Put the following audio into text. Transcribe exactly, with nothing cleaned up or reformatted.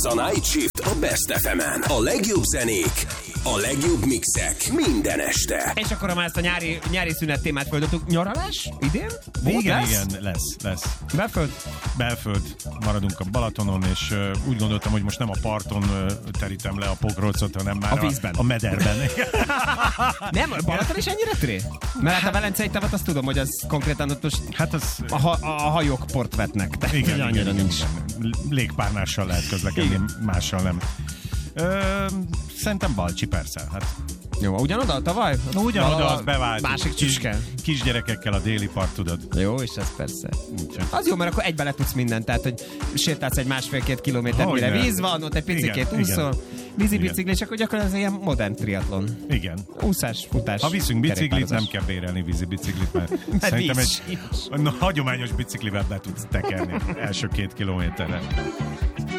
Ez a Night Shift a Best ef emen. A legjobb zenék, a legjobb mixek minden este. És akkor, ha már ezt a nyári, nyári szünet témát földöttük, nyaralás idén? Volt igen, lesz? igen, lesz, lesz. Belföld? Belföld, maradunk a Balatonon, és uh, úgy gondoltam, hogy most nem a parton uh, terítem le a pokrócot, hanem már a, vízben. a, a mederben. Nem, a Balaton is ennyire tré? Mert hát a Velencei tavat azt tudom, hogy az konkrétan ott most hát az, a, ha, a hajók port vetnek. Tehát igen, igen, annyira igen, nincs. igen. Légpárnással lehet közlekedni, Igen. mással nem. Ö, szerintem Balcsi, persze. Hát Jó, ugyanoda tavaly? ugyanoda az bevált. Másik csücske. Kisgyerekekkel a déli part, tudod. Jó, és ez persze. Úgyhogy. Az jó, mert akkor egybe le tudsz mindent, tehát hogy sétálsz egy másfél-két kilométer, Hogyne. mire víz van, ott egy picikét Igen, úszol, vízi igen. bicikli, és akkor gyakorlatilag ez ilyen modern triatlon. Igen. Úszás, futás, Ha viszünk biciklit, kerékpározás. nem kell bérelni vízi biciklit, mert Mert szerintem víz egy na, hagyományos biciklivel be tudsz tekerni első két kilométerre.